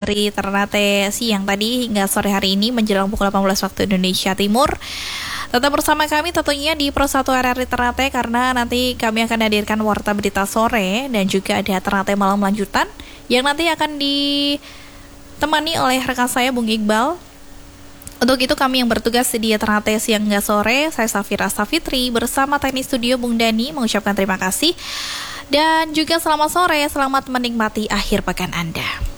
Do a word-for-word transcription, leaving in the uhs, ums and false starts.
dari Ternate siang tadi hingga sore hari ini menjelang pukul delapan belas waktu Indonesia Timur. Tetap bersama kami tentunya di Pro satu R R I Ternate karena nanti kami akan hadirkan Warta Berita Sore dan juga ada Ternate Malam Lanjutan yang nanti akan ditemani oleh rekan saya Bung Iqbal. Untuk itu kami yang bertugas di Ternate siang hingga sore, saya Safira Safitri bersama teknik studio Bung Dani mengucapkan terima kasih dan juga selamat sore, selamat menikmati akhir pekan Anda.